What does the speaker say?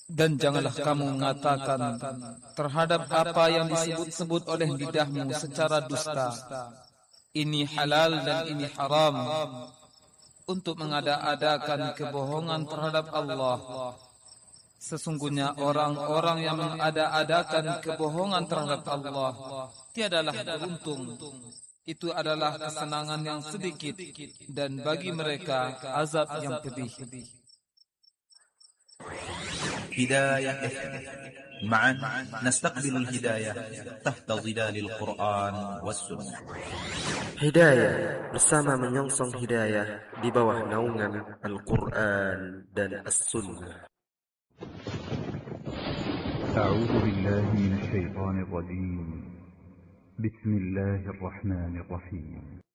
Dan janganlah kamu mengatakan terhadap apa yang disebut-sebut oleh lidahmu secara dusta, ini halal dan ini haram, untuk mengada-adakan kebohongan terhadap Allah. Sesungguhnya orang-orang yang mengada-adakan kebohongan terhadap Allah tiadalah beruntung. Itu adalah kesenangan yang sedikit, dan bagi mereka azab yang pedih. هداية معا نستقبل الهداية تحت ظلال القرآن والسنة. Hidayah bersama menyongsong hidayah di bawah naungan Al-Quran dan As-Sunnah. أعوذ بالله من الشيطان الرجيم. بسم الله الرحمن الرحيم.